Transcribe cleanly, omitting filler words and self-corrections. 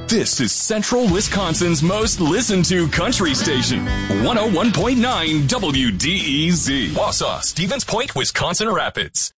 This is Central Wisconsin's most listened to country station, 101.9 WDEZ. Wausau, Stevens Point, Wisconsin Rapids.